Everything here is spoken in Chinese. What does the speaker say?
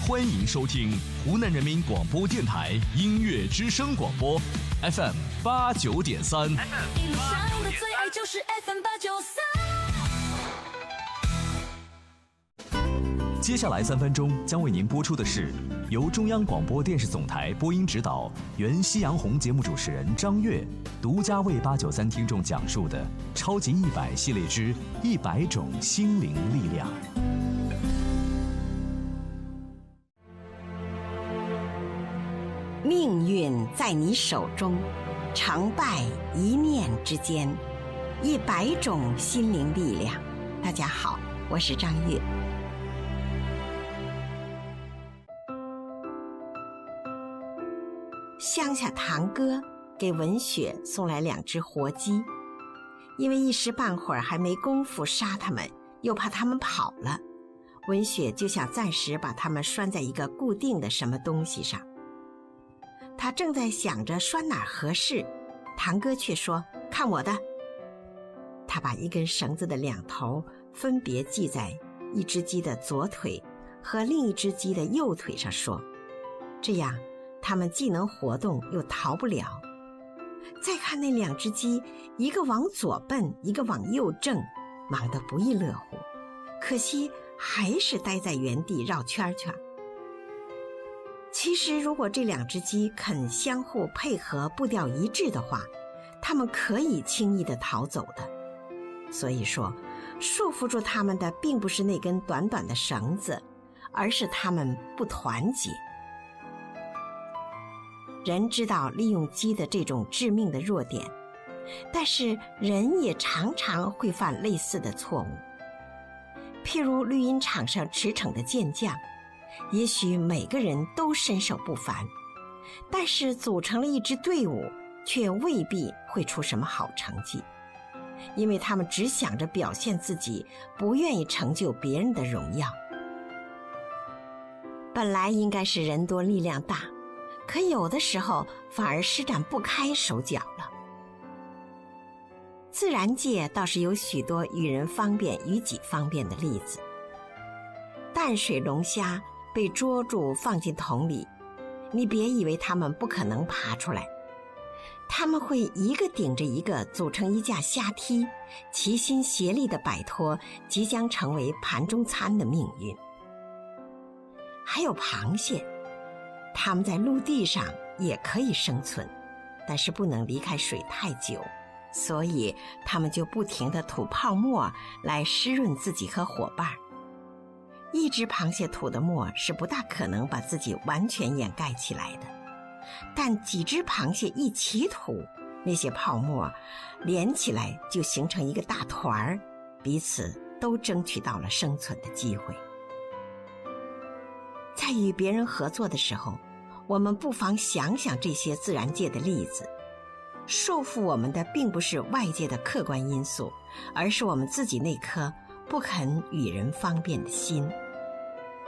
欢迎收听湖南人民广播电台音乐之声广播 FM 89.3。 一路上的最爱就是 FM 893。 接下来3分钟将为您播出的是由中央广播电视总台播音指导、原夕阳红节目主持人张悦独家为893听众讲述的超级100系列之100种心灵力量。 命运在你手中，成败一念之间，100种心灵力量。大家好，我是张悦。乡下堂哥给文雪送来2只活鸡，因为一时半会儿还没工夫杀它们，又怕它们跑了，文雪就想暂时把它们拴在一个固定的什么东西上。他正在想着拴哪儿合适，堂哥却说：“看我的。”他把一根绳子的2头分别系在一只鸡的左腿和另一只鸡的右腿上，说：“这样它们既能活动又逃不了。”再看那2只鸡，一个往左奔，一个往右正，忙得不亦乐乎，可惜还是待在原地绕圈圈。其实如果这2只鸡肯相互配合，步调一致的话，它们可以轻易地逃走的。所以说，束缚住它们的并不是那根短短的绳子，而是它们不团结。人知道利用鸡的这种致命的弱点，但是人也常常会犯类似的错误。譬如绿茵场上驰骋的健将，也许每个人都身手不凡，但是组成了一支队伍，却未必会出什么好成绩，因为他们只想着表现自己，不愿意成就别人的荣耀。本来应该是人多力量大，可有的时候反而施展不开手脚了。自然界倒是有许多与人方便与己方便的例子。淡水龙虾被捉住放进桶里，你别以为它们不可能爬出来，它们会一个顶着一个组成一架虾梯，齐心协力地摆脱即将成为盘中餐的命运。还有螃蟹，它们在陆地上也可以生存，但是不能离开水太久，所以它们就不停地吐泡沫来湿润自己和伙伴。一只螃蟹吐的沫是不大可能把自己完全掩盖起来的，但几只螃蟹一起吐，那些泡沫连起来就形成一个大团儿，彼此都争取到了生存的机会。在与别人合作的时候，我们不妨想想这些自然界的例子。束缚我们的并不是外界的客观因素，而是我们自己那颗不肯与人方便的心。